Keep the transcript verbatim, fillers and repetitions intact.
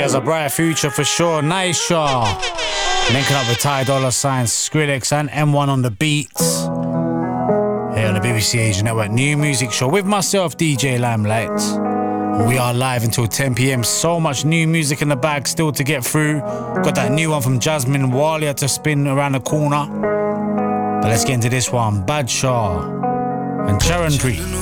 has a bright future for sure. Nice Shaw. Linking up with Ty Dolla Sign, Skrillex and M one on the beats. Here on the B B C Asia Network New Music Show with myself, D J Limelight. We are live until ten p.m. So much new music in the bag still to get through. Got that new one from Jasmine Walia to spin around the corner. But let's get into this one. Badshaw and Charan Preet.